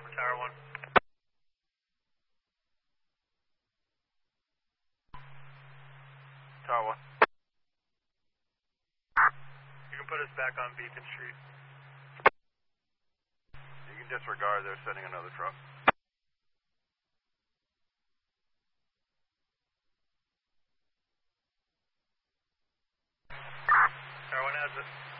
Tower 1. Tower 1. You can put us back on Beacon Street. You can disregard, they're sending another truck. Tower 1 has it.